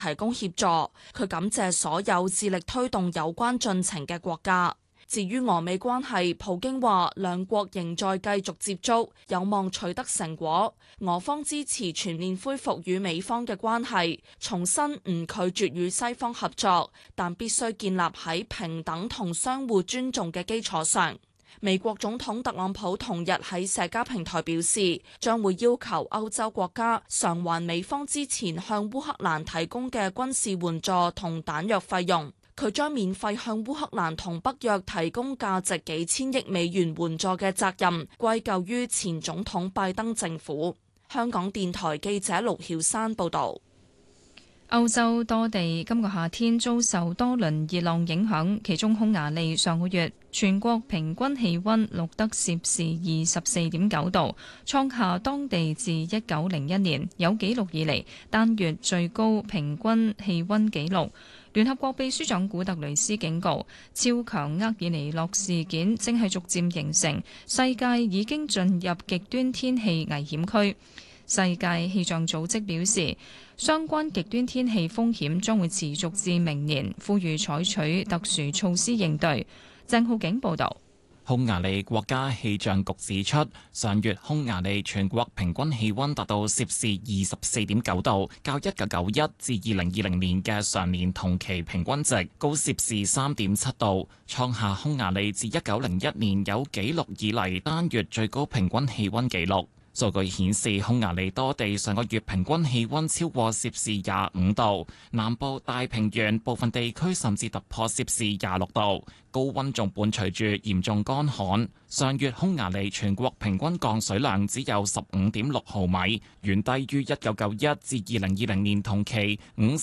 提供協助。佢感謝所有致力推動有關進程嘅國家。至於俄美關係，普京話兩國仍在繼續接觸，有望取得成果。俄方支持全面恢復與美方嘅關係，重申唔拒絕與西方合作，但必須建立喺平等同相互尊重嘅基礎上。美國總統特朗普同日喺社交平台表示，將會要求歐洲國家償還美方之前向烏克蘭提供嘅軍事援助同彈藥費用。佢將免費向烏克蘭同北約提供價值幾千億美元援助嘅責任歸咎於前總統拜登政府。香港電台記者盧曉珊報導。 歐洲多地今個夏天遭受多輪熱浪影響，其中匈牙利上個月全國平均氣溫錄得攝氏24.9度，創下當地自1901年有紀錄以嚟單月最高平均氣溫紀錄。聯合國秘書長古特雷斯警告，超強厄爾尼諾事件正係逐漸形成，世界已經進入極端天氣危險區。世界氣象組織表示，相關極端天氣風險將會持續至明年，呼籲採取特殊措施應對。鄭浩景報導。 匈牙利國家氣象局指出，上月匈牙利全國平均氣溫達到攝氏24.9度，較1991至2020年嘅上年同期平均值高攝氏3.7度，創下匈牙利自1901年有紀錄以嚟單月最高平均氣溫紀錄。數據顯示，匈牙利多地上個月平均氣溫超過攝氏25度，南部大平原部分地區甚至突破攝氏26度，高溫仲伴隨住嚴重乾旱。上月匈牙利全國平均降水量只有15.6毫米，遠低於1991至2020年同期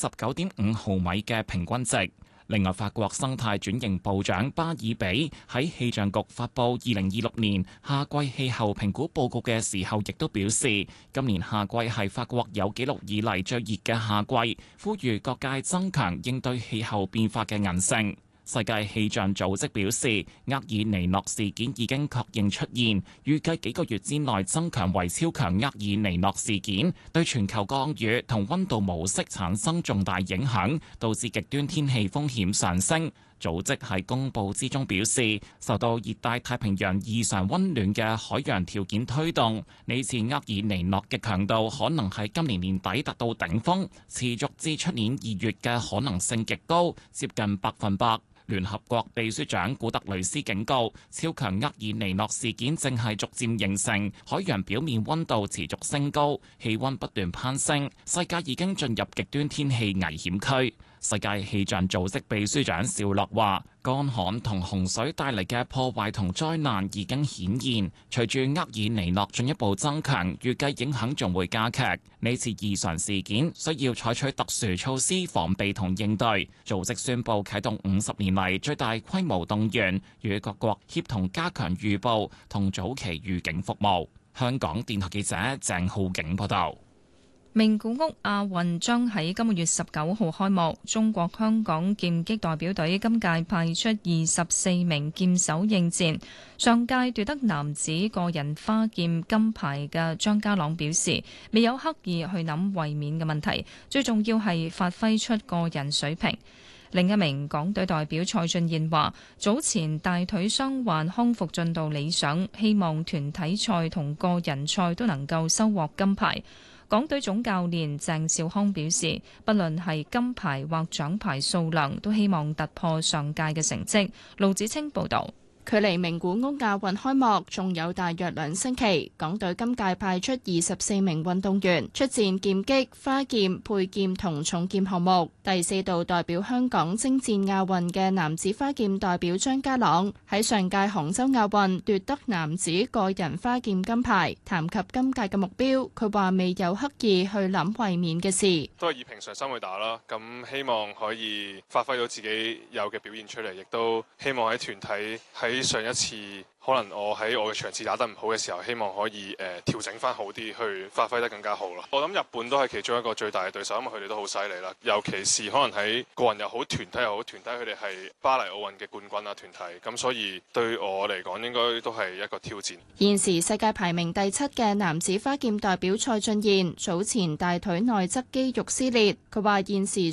59.5毫米嘅平均值。另外，法國生態轉型部長巴爾比喺氣象局發布2026年夏季氣候評估報告嘅時候，亦都表示，今年夏季係法國有紀錄以嚟最熱嘅夏季，呼籲各界增強應對氣候變化嘅韌性。世界氣象組織表示，厄爾尼諾事件已經確認出現，預計幾個月之內增強為超強厄爾尼諾事件，對全球降雨同溫度模式產生重大影響，導致極端天氣風險上升。組織喺公佈之中表示，受到熱帶太平洋異常溫暖嘅海洋條件推動，呢次厄爾尼諾嘅強度可能喺今年年底達到頂峰，持續至出年2月嘅可能性極高，接近100%。聯合國秘書長古特雷斯警告，超強厄爾尼諾事件正係逐漸形成，海洋表面溫度持續升高，氣溫不斷攀升，世界已經進入極端天氣危險區。世界氣象組織秘書長紹洛話，乾旱同洪水帶嚟嘅破壞同災難已經顯現，隨住厄爾尼諾進一步增強，預計影響仲會加劇。呢次異常事件需要採取特殊措施防備同應對。組織宣布啟動50年嚟最大規模動員，與各國協同加強預報同早期預警服務。香港電台記者鄭浩景報道。 名古屋亞運將喺今個月19號開幕，中國香港劍擊代表隊今屆派出24名劍手應戰。上屆奪得男子個人花劍金牌嘅張家朗表示，未有刻意去諗衛冕嘅問題，最重要係發揮出個人水平。另一名港隊代表蔡俊彥話，早前大腿傷患康復進度理想，希望團體賽同個人賽都能夠收穫金牌。港隊總教練鄭兆康表示，不論係金牌或獎牌數量，都希望突破上屆嘅成績。盧子清報導。 距離名古屋亞運開幕仲有大約2星期，港隊今屆派出24名運動員出戰劍擊、花劍、佩劍同重劍項目。第4度代表香港征戰亞運嘅男子花劍代表張家朗喺上屆杭州亞運奪得男子個人花劍金牌。談及今屆嘅目標，佢話未有刻意去諗衛冕嘅事， 都係以平常心去打啦。咁希望可以發揮到自己有嘅表現出嚟，亦都希望喺團體喺上一次可能我喺我嘅場次打得唔好嘅時候，希望可以調整翻好啲，去發揮得更加好咯。我諗日本都係其中一個最大嘅對手，因為佢哋都好犀利啦。尤其是可能喺個人又好，團體又好，團體佢哋係巴黎奧運嘅冠軍啦，團體咁，所以對我嚟講應該都係一個挑戰。 現時世界排名第7嘅男子花劍代表蔡俊彥早前大腿內側肌肉撕裂，佢話現時